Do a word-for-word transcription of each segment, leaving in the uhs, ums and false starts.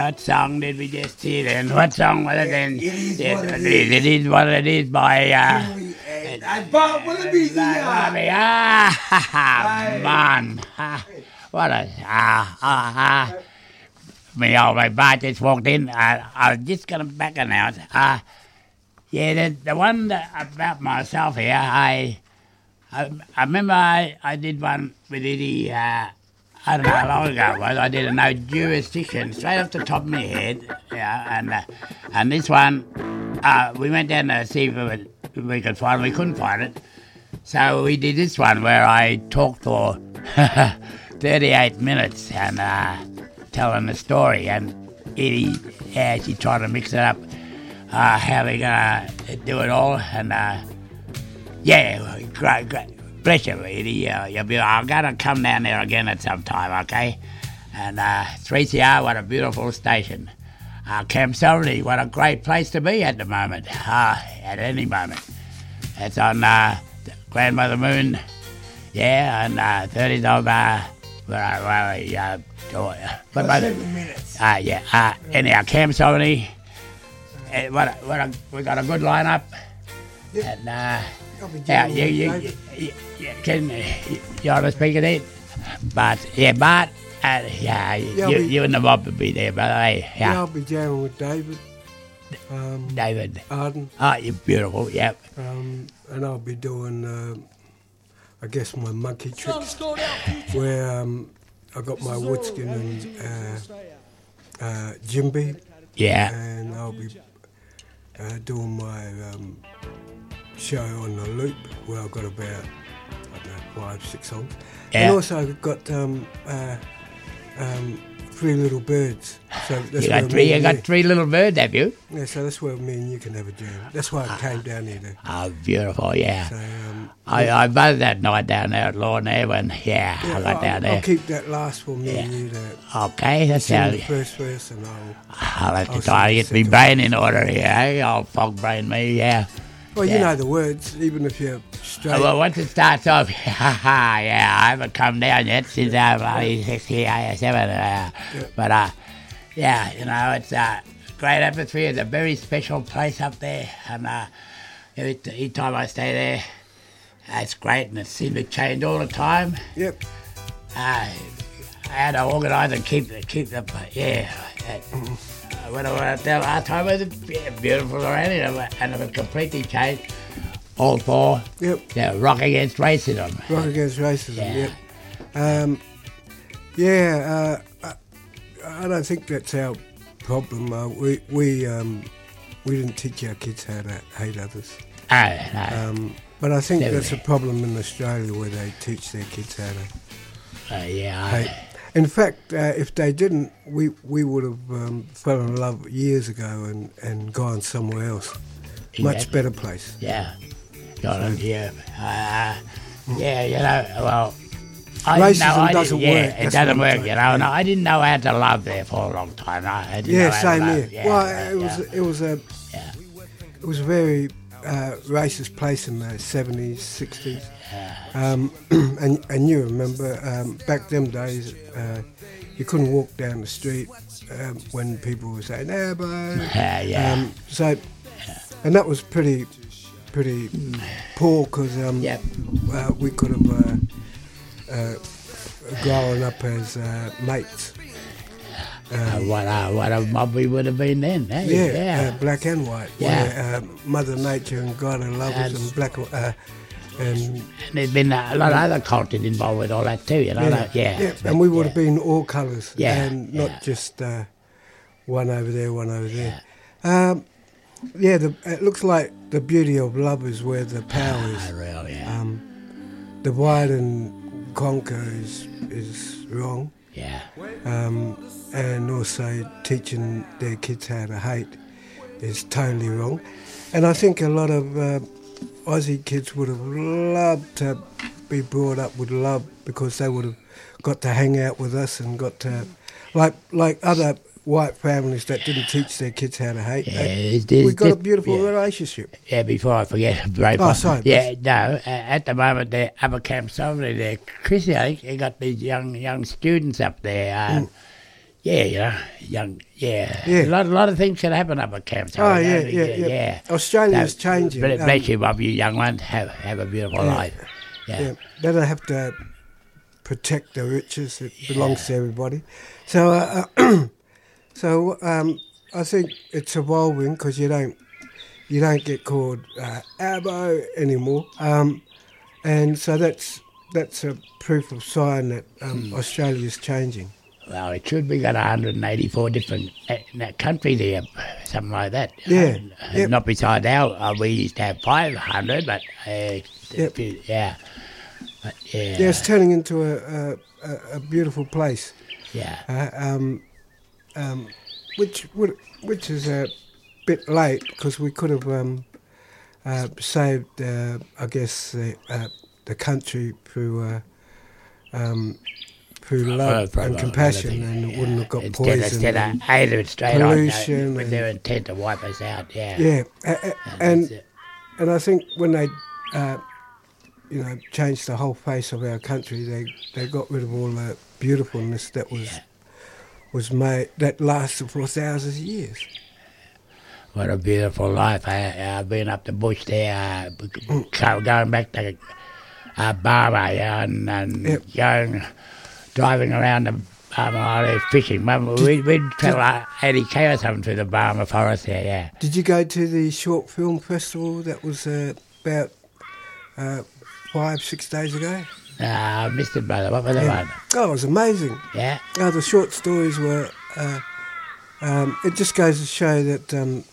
What song did we just hear then? What song was it then? It is Yeah, what it it is. It is what it is by... Uh, Julie and I Bart Willoughby. Ah, ha, ha, man. Ah, what a... Ah, ah, ah. Me old mate Bart just walked in. Uh, I was just going to back announce. Uh, yeah, the, the one that, about myself here, I... I, I remember I, I did one with Eddie... Uh, I don't know how long ago it was. I did a no jurisdiction straight off the top of my head. Yeah, and uh, and this one, uh, we went down to see if we, would, if we could find it. We couldn't find it. So we did this one where I talked for thirty-eight minutes and uh, telling the story. And Eddie, yeah, she tried to mix it up, uh, how we're going to do it all. And uh, yeah, great, great. Bless you, Edie. Uh, you'll be, I'm going to come down there again at some time, okay? And uh, three C R, what a beautiful station. Uh, Camp Sovereignty, what a great place to be at the moment, uh, at any moment. It's on uh, Grandmother Moon, yeah, and uh, thirtieth of, uh, where are we? Uh, oh, but, but, seven minutes. Uh, yeah, uh, anyhow, Camp Sovereignty, uh, what a, what a, we got a good lineup. Yep. And, uh, I'll be yeah, doing you, it, you, David. you, you, can, you, you ought to speak of it. But, yeah, Bart, uh, yeah, Yeah, you, I'll be- you and the mob will be there, by the way. Yeah, Yeah, I'll be jamming with David, um, David. Arden, Oh, you're beautiful, yep. um, and I'll be doing, uh, I guess, my monkey tricks, where um, I got my Woodskin and uh, uh, Jimby, Yeah, and I'll be uh, doing my um, show on the loop, where I've got about, I don't know, five, six songs. Yeah. And also I've got um, uh, um, Three Little Birds. So that's you where got me three, you and got three little birds, have you? Yeah, so that's where me and you can have a jam. That's why I came down here. To, Oh, beautiful, yeah. so, um, I, I buzzed that night down there at Lawn there when, yeah, yeah, I got I'll, down there. I'll keep that last for me and Yeah. you to Okay, that's sing how... the first verse, and I'll. I'll have to I'll try to sing get the me second brain in order here, eh? I'll fog brain me, yeah. Well, you Yeah. know the words, even if you're straight. Oh, well, once it starts off, yeah, I haven't come down yet since I'm bloody sixty, seven. Uh, but, uh, yeah, you know, it's a great atmosphere. It's a very special place up there. And uh, every, every time I stay there, uh, it's great. And it seems to change all the time. Yep. Uh, I had to organise and keep the, keep the, yeah. Uh, when I went out there last time, it was yeah, beautiful already. And it was completely changed. All four. Yep. Yeah, rock against racism. Rock against racism. Yeah. Yep. Um, yeah. Uh, I, I don't think that's our problem. Uh, we we um, we didn't teach our kids how to hate others. Oh, no. Um, but I think that's a Definitely. problem in Australia where they teach their kids how to Uh, yeah, I, hate. In fact, uh, if they didn't, we we would have um, fell in love years ago and, and gone somewhere else, much Exactly. better place. yeah. Got it, yeah. Uh, yeah, you know, well, I Racism didn't know, I doesn't didn't, yeah, work, it that's doesn't what I'm work, you saying, know, yeah. and I didn't know how to love there for a long time. I, I didn't Yeah, know how same to here. love. Yeah, well, right, it was yeah. it was a Yeah. it was a very uh, racist place in the seventies, sixties, um, and and you remember um, back them days. Uh, You couldn't walk down the street um, when people were saying "Abbo." Yeah, yeah. Um, so, and that was pretty, pretty poor because um, Yep. uh, we could have uh, uh, grown up as uh, mates. Uh, what, a, what a mob we would have been then, eh? Yeah, yeah. Uh, black and white. Yeah. Where, uh, Mother Nature and God and lovers That's- and black. Uh, and And there's been a lot of other cultures involved with all that too, you know? yeah, like, yeah. yeah, but, and we would yeah. have been all colours, Yeah, and not yeah. just uh, one over there, one over there. Um, yeah, the, it looks like the beauty of love is where the power Ah, is. real, yeah. Um, divide and conquer is is wrong, yeah. um, and also teaching their kids how to hate is totally wrong. And I think a lot of uh, Aussie kids would have loved to be brought up with love because they would have got to hang out with us and got to, like like other white families that didn't teach their kids how to hate. Yeah, they- it's- it's we got a just- beautiful yeah. relationship. Yeah, before I forget, right, Oh, sorry, Yeah, no. Uh, at the moment, they're Upper Camp Sovereignty there. Chrissy, I think, they got these young young students up there. Uh, Yeah, you know, young, yeah. Yeah. A lot, a lot of things can happen up at Camp Oh, Tully. yeah, you know, yeah, yeah. yeah. Australia's So, changing. Bless um, bless you, Bob, you young ones. Have, have a beautiful Yeah. life. Yeah. Yeah, they don't have to protect the riches. It belongs to everybody. So, uh, uh, so um, I think it's evolving because you don't you don't get called uh, Abo anymore, um, and so that's that's a proof of sign that um, Hmm. Australia's changing. Well, it should be got one hundred eighty-four different uh, uh, countries there, something like that. Yeah, Uh, yep. Not beside our, uh, we used to have five hundred, but uh, Yep. yeah. But, yeah. Yeah, it's turning into a a, a, a beautiful place, Yeah. uh, um, um, which would which is a bit late because we could have um, uh, saved, uh, I guess, the uh, the country through uh, um, through love Well, and well, compassion, well, and it yeah. wouldn't have got instead, poison. Instead and- of aid it straight pollution on, with and- their intent to wipe us out. Yeah. yeah, a- a- And and that's it. and I think when they, uh, you know, changed the whole face of our country, they they got rid of all the beautifulness that was Yeah. was made that lasted for thousands of years. What a beautiful life. I, I've been up the bush there, uh, go- going back to uh, Barma, yeah, and, and Yep. going, driving around the Barma Island fishing. Well, we, we'd travel uh, eighty k or something through the Barma forest there, yeah. Did you go to the short film festival that was uh, about uh, five, six days ago? Uh, I missed it, brother. What was the Yeah. one? Oh, it was amazing. Yeah? Oh, the short stories were. Uh, um, it just goes to show that um,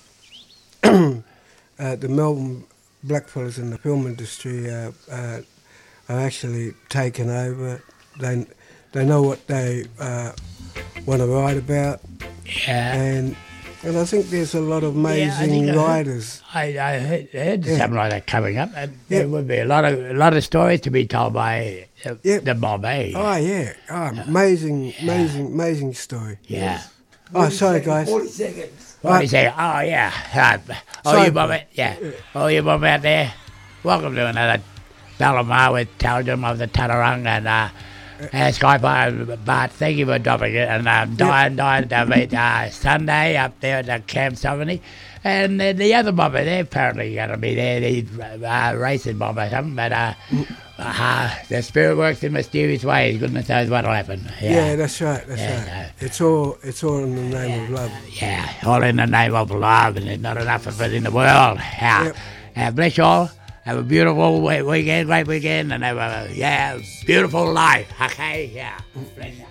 uh, the Melbourne blackfellas in the film industry uh, uh, are actually taken over. They they know what they uh, want to write about, Yeah. and and I think there's a lot of Yeah, I amazing think I heard- writers. I, I heard, heard Yeah. something like that coming up. And Yeah. There would be a lot of a lot of stories to be told by uh, Yeah. the mob, eh? Oh yeah, oh, amazing, amazing, amazing story. Yeah. Oh, sorry guys. forty seconds. What do you say? Oh, yeah. Uh, oh, Sorry, you mum, out- yeah. Oh, you mum out there. Welcome to another Balamar with Telegram of the Tadarung and uh, uh, Skype. But thank you for dropping it. And I'm dying, dying to meet uh, Sunday up there at the Camp Somebody. And uh, the other mobber, they're apparently going to be there. The uh, racing mob or something. But uh, uh, the spirit works in mysterious ways. Goodness knows what'll happen. Yeah, Yeah. that's right. That's Yeah, right. It's all it's all in the name of love. Yeah, all in the name of love, and there's not enough of it in the world. Yeah. Yep. Uh, bless you all. Have a beautiful we- weekend, great weekend, and have a yeah, beautiful life. Okay, yeah. Bless you.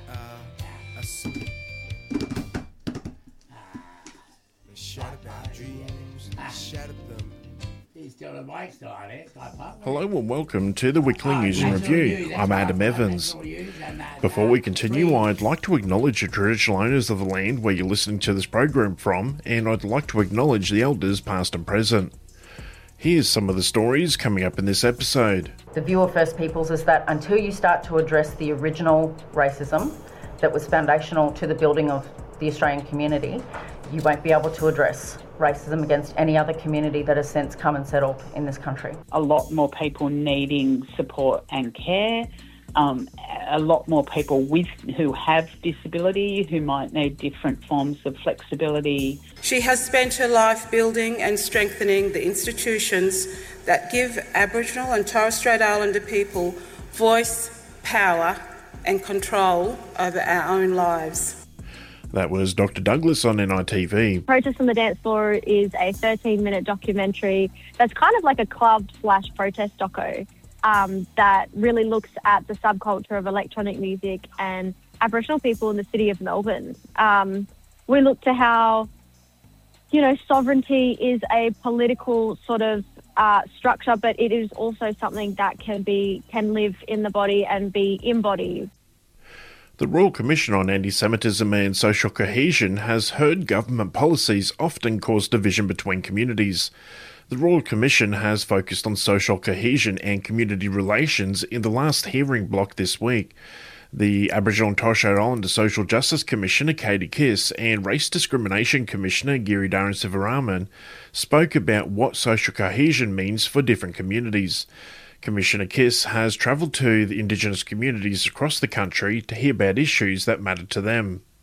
He's still the mic still on it. Hello and welcome to the weekly News and Review. I'm Adam Evans. Before we continue, I'd like to acknowledge the traditional owners of the land where you're listening to this program from, and I'd like to acknowledge the elders past and present. Here's some of the stories coming up in this episode. The view of First Peoples is that until you start to address the original racism that was foundational to the building of the Australian community, you won't be able to address racism against any other community that has since come and settled in this country. A lot more people needing support and care, um, a lot more people with who have disability, who might need different forms of flexibility. She has spent her life building and strengthening the institutions that give Aboriginal and Torres Strait Islander people voice, power and control over our own lives. That was Doctor Douglas on N I T V. Protest on the Dance Floor is a thirteen-minute documentary that's kind of like a club slash protest doco um, that really looks at the subculture of electronic music and Aboriginal people in the city of Melbourne. Um, we look to how, you know, sovereignty is a political sort of uh, structure, but it is also something that can be can live in the body and be embodied. The Royal Commission on Anti-Semitism and Social Cohesion has heard government policies often cause division between communities. The Royal Commission has focused on social cohesion and community relations in the last hearing block this week. The Aboriginal and Torres Strait Islander Social Justice Commissioner Katie Kiss and Race Discrimination Commissioner Giridhara Sivaraman spoke about what social cohesion means for different communities. Commissioner Kiss has travelled to the Indigenous communities across the country to hear about issues that matter to them.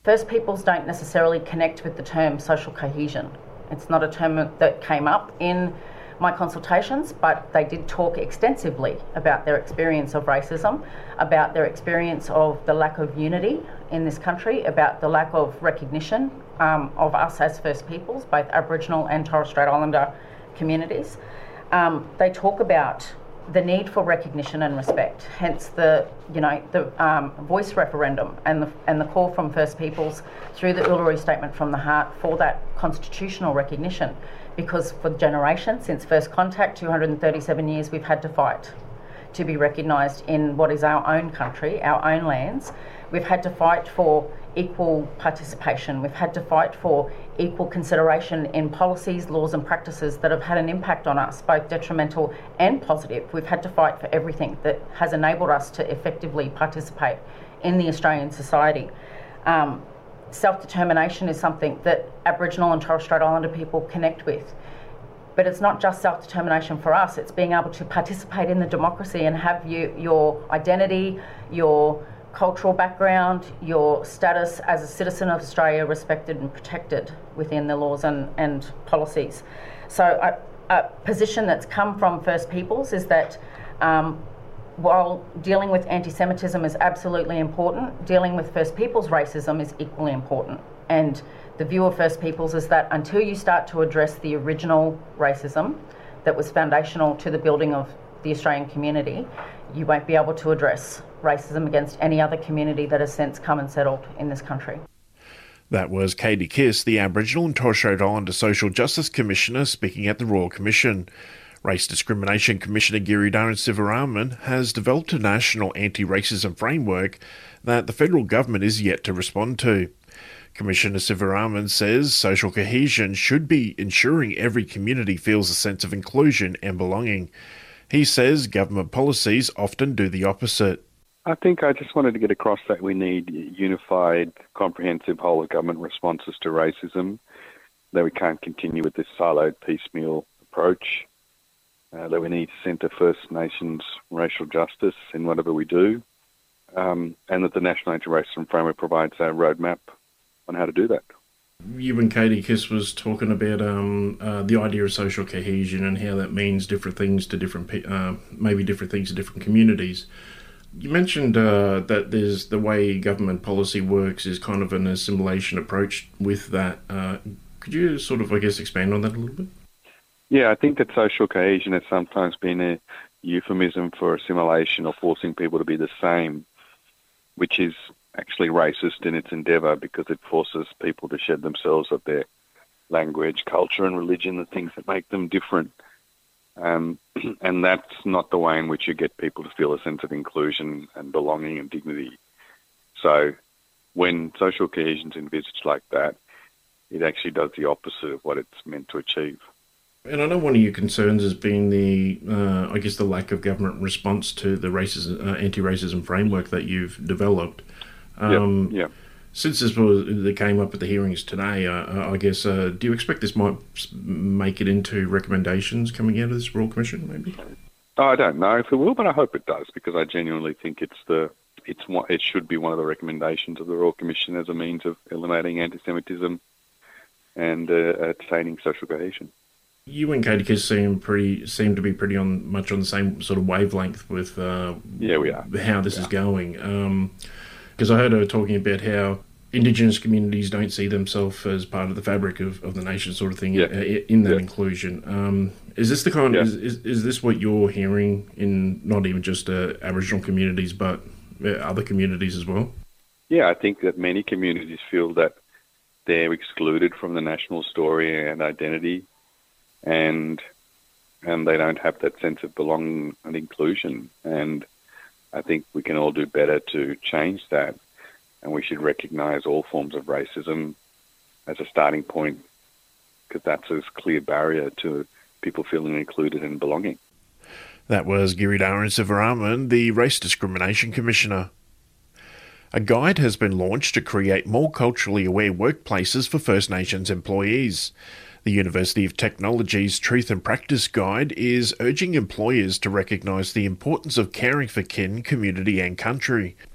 First Peoples don't necessarily connect with the term social cohesion. It's not a term that came up in my consultations, but they did talk extensively about their experience of racism, about their experience of the lack of unity in this country, about the lack of recognition um, of us as First Peoples, both Aboriginal and Torres Strait Islander communities. Um, they talk about the need for recognition and respect, hence the, you know, the um, voice referendum and the, and the call from First Peoples through the Uluru Statement from the Heart for that constitutional recognition. Because for generations, since first contact, two hundred thirty-seven years, we've had to fight to be recognised in what is our own country, our own lands. We've had to fight for equal participation. We've had to fight for equal consideration in policies, laws and practices that have had an impact on us, both detrimental and positive. We've had to fight for everything that has enabled us to effectively participate in the Australian society. Um, Self-determination is something that Aboriginal and Torres Strait Islander people connect with. But it's not just self-determination for us, it's being able to participate in the democracy and have you, your identity, your cultural background, your status as a citizen of Australia respected and protected within the laws and, and policies. So a, a position that's come from First Peoples is that um, while dealing with anti-Semitism is absolutely important, dealing with First Peoples racism is equally important. And the view of First Peoples is that until you start to address the original racism that was foundational to the building of the Australian community, you won't be able to address racism against any other community that has since come and settled in this country. That was Katie Kiss, the Aboriginal and Torres Strait Islander Social Justice Commissioner, speaking at the Royal Commission. Race Discrimination Commissioner Giridharain Sivaraman has developed a national anti-racism framework that the federal government is yet to respond to. Commissioner Sivaraman says social cohesion should be ensuring every community feels a sense of inclusion and belonging. He says government policies often do the opposite. I think I just wanted to get across that we need unified, comprehensive whole-of-government responses to racism, that we can't continue with this siloed, piecemeal approach. Uh, that we need to centre First Nations racial justice in whatever we do, um, and that the National Anti-Racism Framework provides a roadmap on how to do that. You and Katie Kiss was talking about um, uh, the idea of social cohesion and how that means different things to different, pe- uh, maybe different things to different communities. You mentioned uh, that there's the way government policy works is kind of an assimilation approach with that. Uh, could you sort of, I guess, expand on that a little bit? Yeah, I think that social cohesion has sometimes been a euphemism for assimilation or forcing people to be the same, which is actually racist in its endeavour because it forces people to shed themselves of their language, culture and religion, the things that make them different. Um, and that's not the way in which you get people to feel a sense of inclusion and belonging and dignity. So when social cohesion is envisaged like that, it actually does the opposite of what it's meant to achieve. And I know one of your concerns has been the, uh, I guess, the lack of government response to the racism, uh, anti-racism framework that you've developed. Um, yep, yep. Since this was, that came up at the hearings today, uh, I guess, uh, do you expect this might make it into recommendations coming out of this Royal Commission, maybe? Oh, I don't know if it will, but I hope it does, because I genuinely think it's the it's one, it should be one of the recommendations of the Royal Commission as a means of eliminating anti-Semitism and uh, attaining social cohesion. You and Katie Kiss seem pretty seem to be pretty on much on the same sort of wavelength with uh, yeah, we are. how this yeah. is going. Because um, I heard her talking about how Indigenous communities don't see themselves as part of the fabric of, of the nation, sort of thing, yeah. in that yeah. inclusion. Um, is this the kind? Yeah. Is, is is this what you're hearing in not even just uh, Aboriginal communities, but uh, other communities as well? Yeah, I think that many communities feel that they're excluded from the national story and identity. And and they don't have that sense of belonging and inclusion. And I think we can all do better to change that. And we should recognise all forms of racism as a starting point, because that's a clear barrier to people feeling included and belonging. That was Giridharain Sivaraman, the Race Discrimination Commissioner. A guide has been launched to create more culturally aware workplaces for First Nations employees. The University of Technology's Truth and Practice Guide is urging employers to recognise the importance of caring for kin, community and country.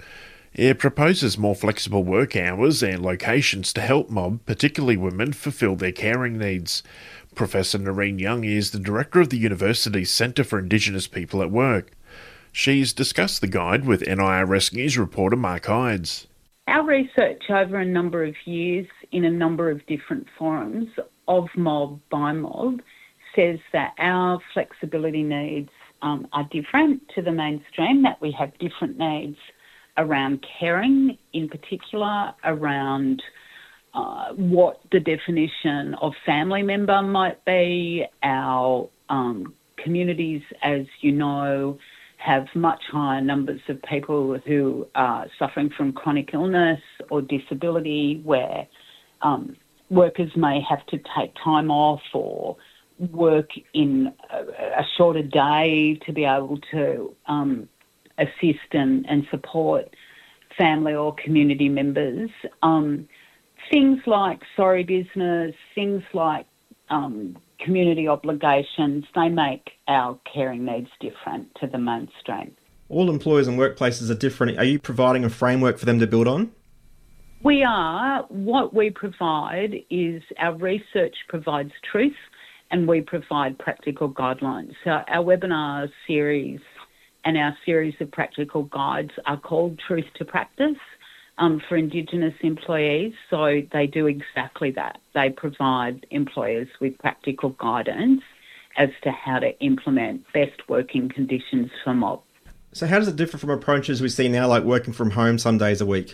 It proposes more flexible work hours and locations to help mob, particularly women, fulfil their caring needs. Professor Noreen Young is the director of the university's Centre for Indigenous People at Work. She's discussed the guide with N I R S News reporter Mark Hydes. Our research over a number of years in a number of different forums of mob by mob says that our flexibility needs um, are different to the mainstream, that we have different needs around caring, in particular around uh, what the definition of family member might be. Our um, communities, as you know, have much higher numbers of people who are suffering from chronic illness or disability, where um, workers may have to take time off or work in a, a shorter day to be able to um, assist and, and support family or community members. Um, things like sorry business, things like um, community obligations, they make our caring needs different to the mainstream. All employers and workplaces are different. Are you providing a framework for them to build on? We are. What we provide is our research provides truth and we provide practical guidelines. So our webinar series and our series of practical guides are called Truth to Practice um, for Indigenous employees. So they do exactly that. They provide employers with practical guidance as to how to implement best working conditions for mob. So how does it differ from approaches we see now, like working from home some days a week?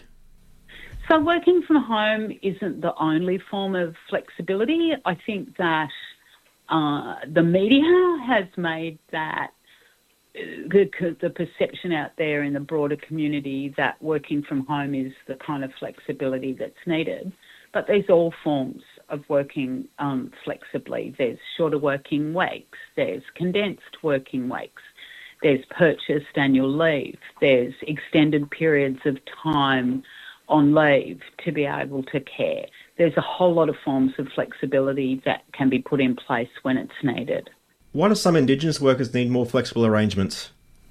So working from home isn't the only form of flexibility. I think that uh, the media has made that the, the perception out there in the broader community that working from home is the kind of flexibility that's needed. But there's all forms of working um, flexibly. There's shorter working weeks, there's condensed working weeks, there's purchased annual leave, there's extended periods of time on leave to be able to care. There's a whole lot of forms of flexibility that can be put in place when it's needed. Why do some Indigenous workers need more flexible arrangements?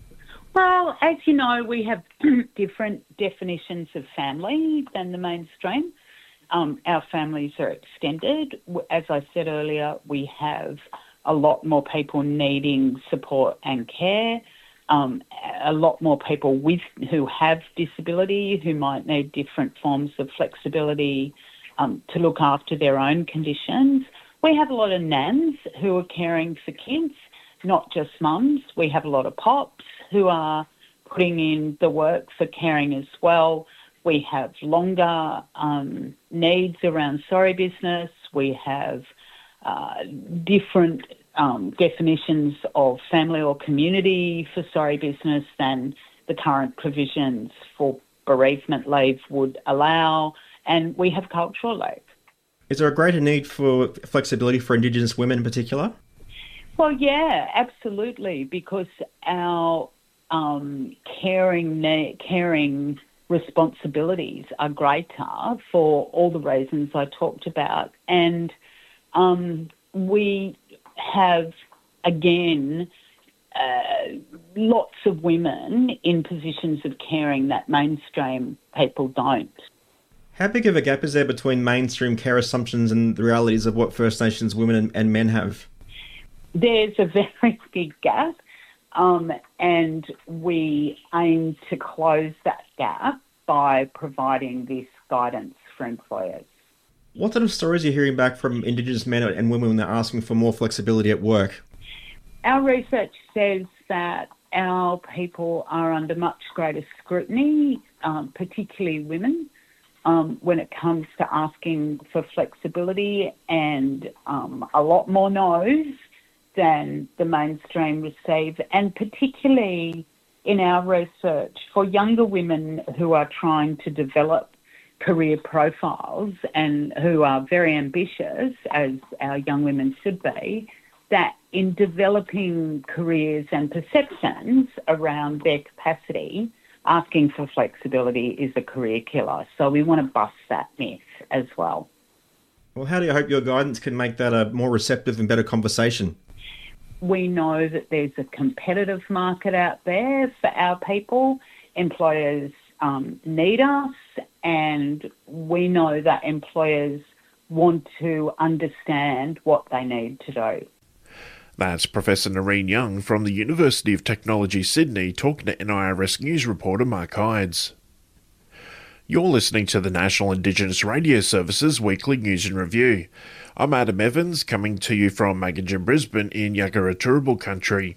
Well, as you know, we have different definitions of family than the mainstream. Um, our families are extended. As I said earlier, we have a lot more people needing support and care. Um, a lot more people with who have disability who might need different forms of flexibility um, to look after their own conditions. We have a lot of nans who are caring for kids, not just mums. We have a lot of pops who are putting in the work for caring as well. We have longer um, needs around sorry business. We have uh, different Um, definitions of family or community for sorry business than the current provisions for bereavement leave would allow, and we have cultural leave. Is there a greater need for flexibility for Indigenous women in particular? Well, yeah, absolutely, because our um, caring caring responsibilities are greater for all the reasons I talked about, and um, we have, again, uh, lots of women in positions of caring that mainstream people don't. How big of a gap is there between mainstream care assumptions and the realities of what First Nations women and, and men have? There's a very big gap, um, and we aim to close that gap by providing this guidance for employers. What sort of stories are you hearing back from Indigenous men and women when they're asking for more flexibility at work? Our research says that our people are under much greater scrutiny, um, particularly women, um, when it comes to asking for flexibility, and um, a lot more no's than the mainstream receive, and particularly in our research for younger women who are trying to develop career profiles and who are very ambitious, as our young women should be, that in developing careers and perceptions around their capacity, asking for flexibility is a career killer. So we want to bust that myth as well. Well, how do you hope your guidance can make that a more receptive and better conversation? We know that there's a competitive market out there for our people. Employers um, need us, and we know that employers want to understand what they need to do. That's Professor Noreen Young from the University of Technology Sydney talking to N I R S News reporter Mark Hydes. You're listening to the National Indigenous Radio Service's weekly news and review. I'm Adam Evans, coming to you from Magagin, Brisbane in Yagara Turrbal country.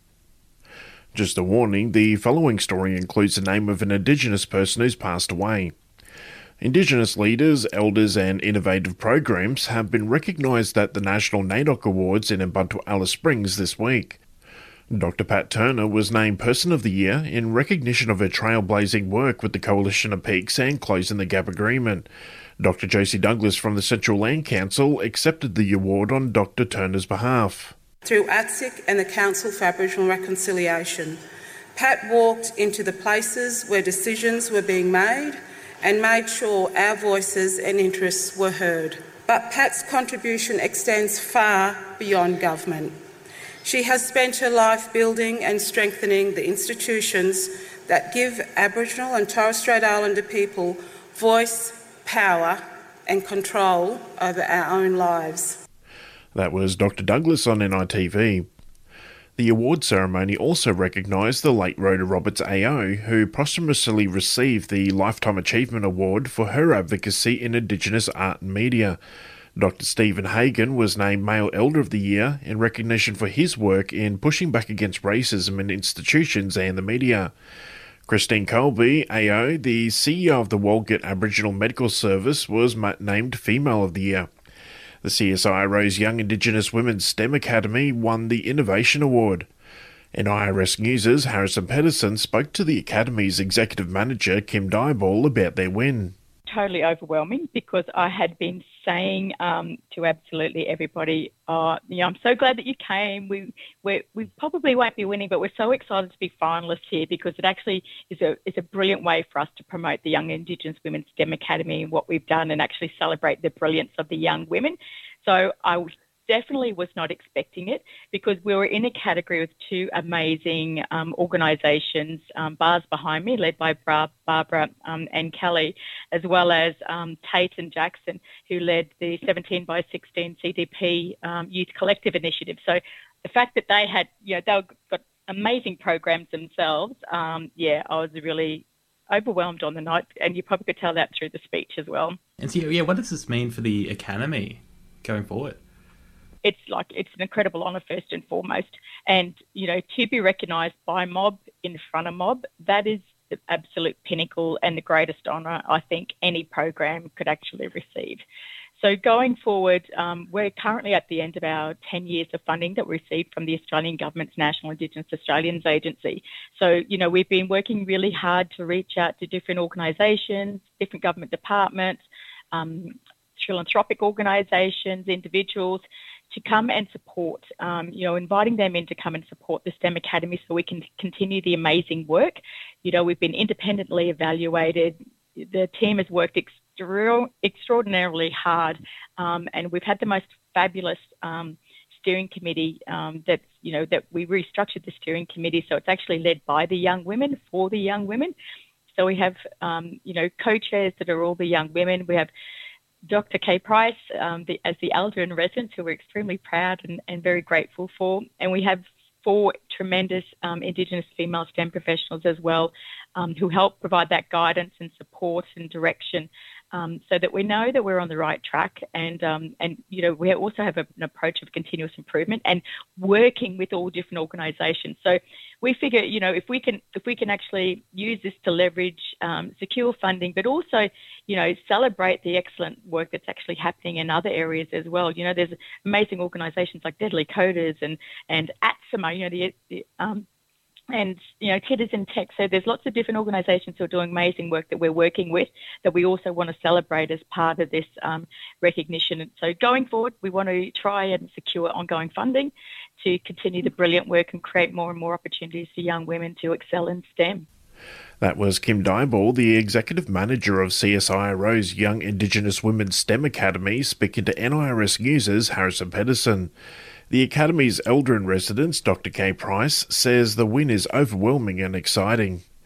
Just a warning, the following story includes the name of an Indigenous person who's passed away. Indigenous leaders, elders and innovative programs have been recognised at the National NAIDOC Awards in Ubuntu Alice Springs this week. Doctor Pat Turner was named Person of the Year in recognition of her trailblazing work with the Coalition of Peaks and Closing the Gap Agreement. Doctor Josie Douglas from the Central Land Council accepted the award on Doctor Turner's behalf. Through A T S I C and the Council for Aboriginal Reconciliation, Pat walked into the places where decisions were being made and made sure our voices and interests were heard. But Pat's contribution extends far beyond government. She has spent her life building and strengthening the institutions that give Aboriginal and Torres Strait Islander people voice, power and control over our own lives. That was Doctor Douglas on N I T V. The award ceremony also recognised the late Rhoda Roberts A O, who posthumously received the Lifetime Achievement Award for her advocacy in Indigenous art and media. Doctor Stephen Hagan was named Male Elder of the Year in recognition for his work in pushing back against racism in institutions and the media. Christine Colby, A O, the C E O of the Walgett Aboriginal Medical Service, was named Female of the Year. The C S I R O's Young Indigenous Women's STEM Academy won the Innovation Award. N I R S News' Harrison Pedersen spoke to the Academy's Executive Manager, Kim Dieball, about their win. Totally overwhelming, because I had been saying um, to absolutely everybody, uh, you know, I'm so glad that you came. We we we probably won't be winning, but we're so excited to be finalists here, because it actually is a is a brilliant way for us to promote the Young Indigenous Women's STEM Academy and what we've done, and actually celebrate the brilliance of the young women. So I definitely was not expecting it, because we were in a category with two amazing um, organisations, um, bars behind me, led by Bra- Barbara um, and Kelly, as well as um, Tate and Jackson, who led the seventeen by sixteen C D P um, Youth Collective Initiative. So the fact that they had, you know, they've got amazing programs themselves, um, yeah, I was really overwhelmed on the night, and you probably could tell that through the speech as well. And so, yeah, what does this mean for the Academy going forward? It's like, it's an incredible honour first and foremost. And, you know, to be recognised by mob in front of mob, that is the absolute pinnacle and the greatest honour I think any program could actually receive. So going forward, um, we're currently at the end of our ten years of funding that we received from the Australian Government's National Indigenous Australians Agency. So, you know, we've been working really hard to reach out to different organisations, different government departments, um, philanthropic organisations, individuals, to come and support, um, you know, inviting them in to come and support the STEM Academy so we can continue the amazing work. You know, we've been independently evaluated. The team has worked extra- extraordinarily hard, um, and we've had the most fabulous um, steering committee um, that's, you know, that we restructured the steering committee so it's actually led by the young women, for the young women. So we have, um, you know, co-chairs that are all the young women. We have Doctor Kay Price um, the, as the elder in residence, who we're extremely proud and, and very grateful for. And we have four tremendous um, Indigenous female STEM professionals as well, um, who help provide that guidance and support and direction, um, so that we know that we're on the right track. And, um, and you know, we also have a, an approach of continuous improvement and working with all different organisations. So we figure, you know, if we can if we can actually use this to leverage, um, secure funding, but also, you know, celebrate the excellent work that's actually happening in other areas as well. You know, there's amazing organisations like Deadly Coders and and A T S I M A, you know, the, the um, and, you know, Citizen Tech. So there's lots of different organisations who are doing amazing work that we're working with that we also want to celebrate as part of this um, recognition. And so going forward, we want to try and secure ongoing funding to continue the brilliant work and create more and more opportunities for young women to excel in STEM. That was Kim Dieball, the Executive Manager of C S I R O's Young Indigenous Women's STEM Academy, speaking to N I R S News' Harrison Pedersen. The Academy's Elder in Residence, Doctor Kay Price, says the win is overwhelming and exciting.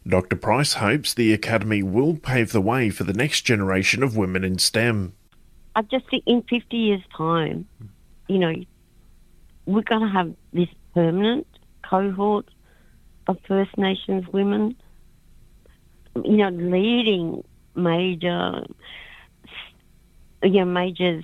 Doctor Price hopes the Academy will pave the way for the next generation of women in STEM. I just think in fifty years' time, you know, we're going to have this permanent cohort of First Nations women, you know, leading major, you know, major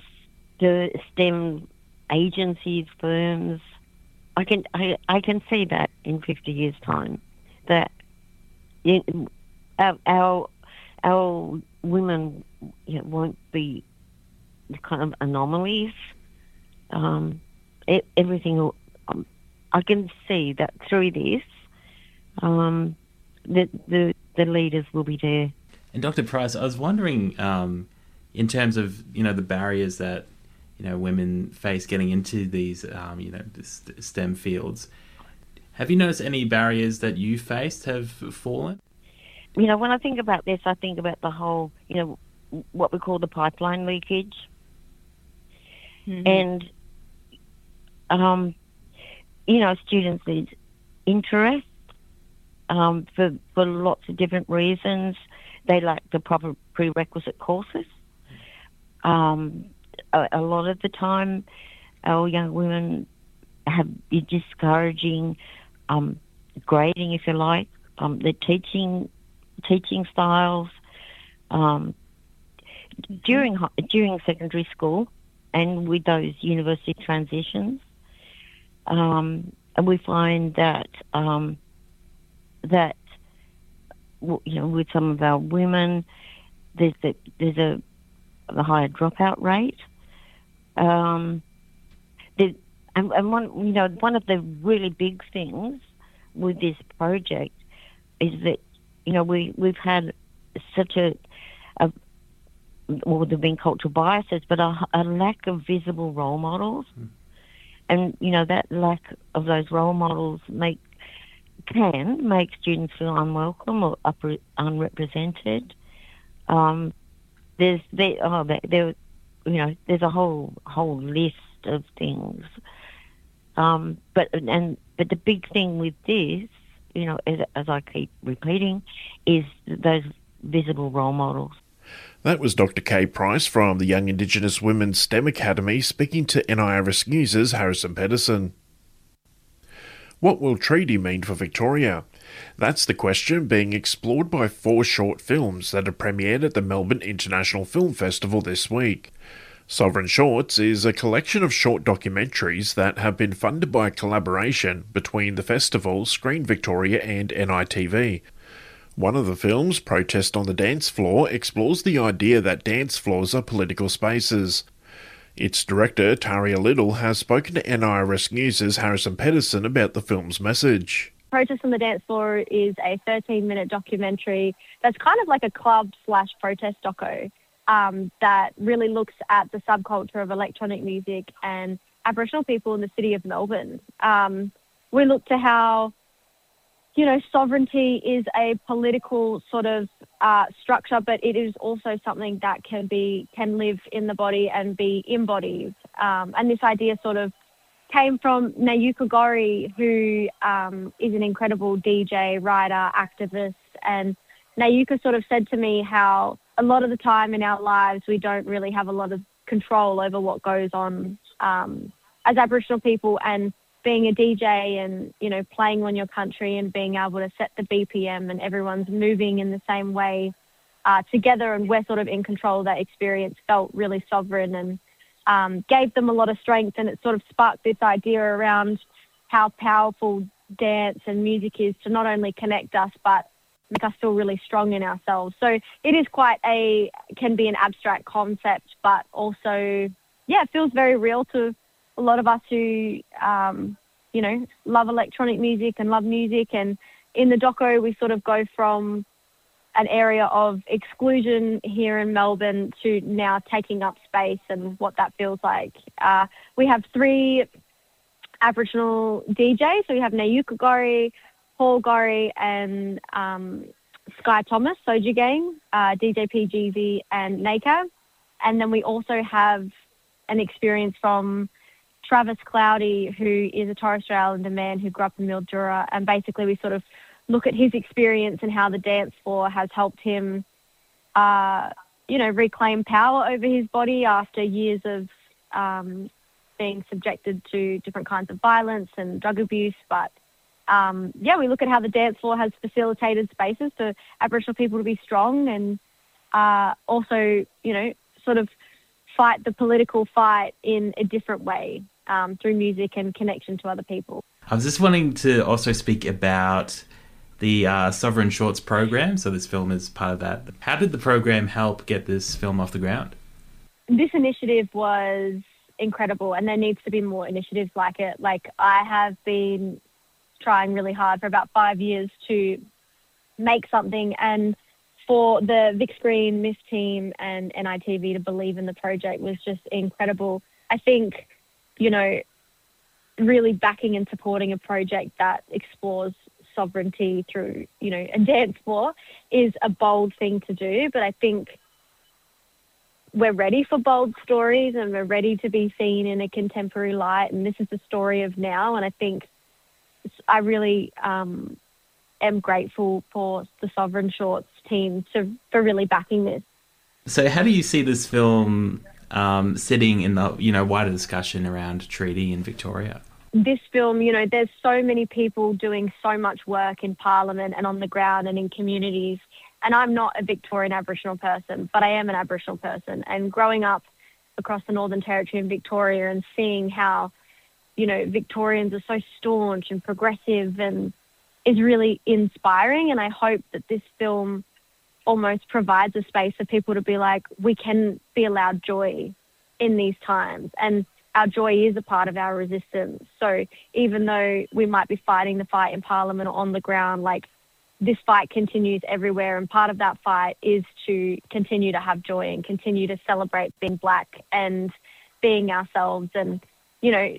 STEM agencies, firms. I can I, I can see that in fifty years' time, that it, our, our our women, you know, won't be kind of anomalies. Um, it, everything will, um, I can see that through this, um, the, the the leaders will be there. And Doctor Price, I was wondering, um, in terms of, you know, the barriers that, you know, women face getting into these, um, you know, STEM fields. Have you noticed any barriers that you faced have fallen? You know, when I think about this, I think about the whole, you know, what we call the pipeline leakage. Mm-hmm. And, um, you know, students need interest um, for, for lots of different reasons. They lack the proper prerequisite courses. Um, a, a lot of the time, our young women have discouraging um, grading, if you like, um, the teaching teaching styles um, during during secondary school, and with those university transitions. Um, and we find that um, that you know, with some of our women, there's a, there's a, a higher dropout rate. Um, and, and one, you know, one of the really big things with this project is that, you know, we we've had such a, a well, there've been cultural biases, but a, a lack of visible role models, mm. and you know that lack of those role models make can make students feel unwelcome or upre- unrepresented. Um, there's there, oh, there, there, you know, there's a whole whole list of things. Um, but and but the big thing with this, you know, as, as I keep repeating, is those visible role models. That was Doctor Kay Price from the Young Indigenous Women's STEM Academy speaking to N I R S News' Harrison Pedersen. What will treaty mean for Victoria? That's the question being explored by four short films that are premiered at the Melbourne International Film Festival this week. Sovereign Shorts is a collection of short documentaries that have been funded by a collaboration between the festival, Screen Victoria and N I T V. One of the films, Protest on the Dance Floor, explores the idea that dance floors are political spaces. Its director, Taria Little, has spoken to N I R S News' Harrison Pedersen about the film's message. Protest on the Dance Floor is a thirteen-minute documentary that's kind of like a club slash protest doco um, that really looks at the subculture of electronic music and Aboriginal people in the city of Melbourne. Um, we look to how, you know, sovereignty is a political sort of uh, structure, but it is also something that can be can live in the body and be embodied. Um, and this idea sort of came from Nayuka Gorry, who um, is an incredible D J, writer, activist. And Nayuka sort of said to me how a lot of the time in our lives we don't really have a lot of control over what goes on um, as Aboriginal people, and being a D J and, you know, playing on your country and being able to set the B P M and everyone's moving in the same way uh, together, and we're sort of in control of that experience, felt really sovereign and um, gave them a lot of strength. And it sort of sparked this idea around how powerful dance and music is to not only connect us but make us feel really strong in ourselves. So it is quite a, can be an abstract concept, but also, yeah, it feels very real to a lot of us who, um, you know, love electronic music and love music. And in the doco, we sort of go from an area of exclusion here in Melbourne to now taking up space and what that feels like. Uh, we have three Aboriginal D Js. So we have Nayuka Gorry, Paul Gorry, and um, Sky Thomas, Soju Gang, uh, D J P G V, and Naka. And then we also have an experience from Travis Cloudy, who is a Torres Strait Islander man who grew up in Mildura, and basically we sort of look at his experience and how the dance floor has helped him, uh, you know, reclaim power over his body after years of um, being subjected to different kinds of violence and drug abuse. But, um, yeah, we look at how the dance floor has facilitated spaces for Aboriginal people to be strong and uh, also, you know, sort of fight the political fight in a different way um, through music and connection to other people. I was just wanting to also speak about the uh, Sovereign Shorts program. So this film is part of that. How did the program help get this film off the ground? This initiative was incredible, and there needs to be more initiatives like it. Like, I have been trying really hard for about five years to make something, and for the Vic Screen, Miss Team and N I T V to believe in the project was just incredible. I think, you know, really backing and supporting a project that explores sovereignty through, you know, a dance floor is a bold thing to do. But I think we're ready for bold stories and we're ready to be seen in a contemporary light. And this is the story of now. And I think it's, I really um, am grateful for the Sovereign Shorts team to, for really backing this. So how do you see this film um, sitting in the, you know, wider discussion around treaty in Victoria? This film, you know, there's so many people doing so much work in Parliament and on the ground and in communities. And I'm not a Victorian Aboriginal person, but I am an Aboriginal person. And growing up across the Northern Territory in Victoria and seeing how, you know, Victorians are so staunch and progressive and is really inspiring. And I hope that this film almost provides a space for people to be like, we can be allowed joy in these times. And our joy is a part of our resistance. So even though we might be fighting the fight in Parliament or on the ground, like, this fight continues everywhere. And part of that fight is to continue to have joy and continue to celebrate being Black and being ourselves. And, you know,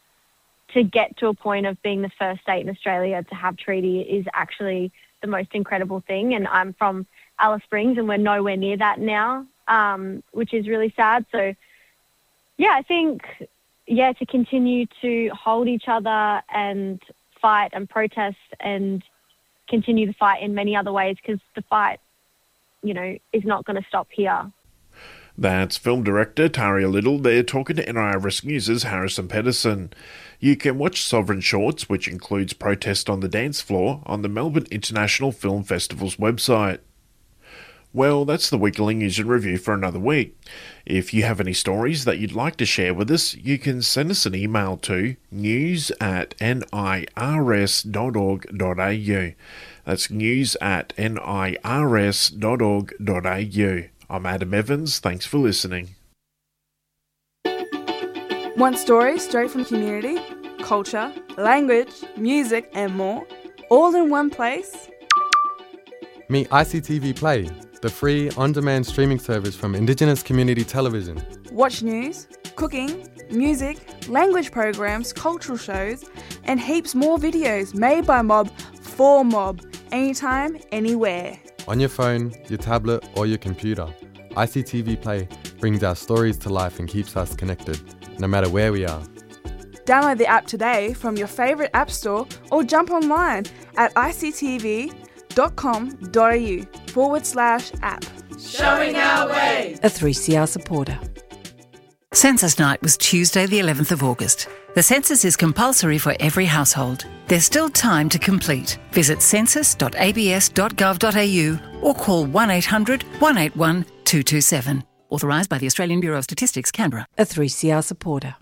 to get to a point of being the first state in Australia to have treaty is actually the most incredible thing. And I'm from Alice Springs and we're nowhere near that now, um, which is really sad. So, yeah, I think, yeah, to continue to hold each other and fight and protest and continue to fight in many other ways, because the fight, you know, is not going to stop here. That's film director Taria Little there talking to N I R S News' Harrison Pedersen. You can watch Sovereign Shorts, which includes Protest on the Dance Floor, on the Melbourne International Film Festival's website. Well, that's the Weekly News and Review for another week. If you have any stories that you'd like to share with us, you can send us an email to news at nirs dot org dot a u. That's news at nirs dot org dot a u. I'm Adam Evans. Thanks for listening. Want stories straight from the community, culture, language, music and more, all in one place? Meet I C T V Play, the free on-demand streaming service from Indigenous Community Television. Watch news, cooking, music, language programs, cultural shows, and heaps more videos made by Mob for Mob, anytime, anywhere. On your phone, your tablet, or your computer, I C T V Play brings our stories to life and keeps us connected, no matter where we are. Download the app today from your favourite app store or jump online at ictv.com.au forward slash app. Showing our way. A three C R supporter. Census Night was Tuesday the eleventh of August. The census is compulsory for every household. There's still time to complete. Visit census dot a b s dot gov dot a u or call one eight hundred one eight one two two seven. Authorised by the Australian Bureau of Statistics, Canberra. A three C R supporter.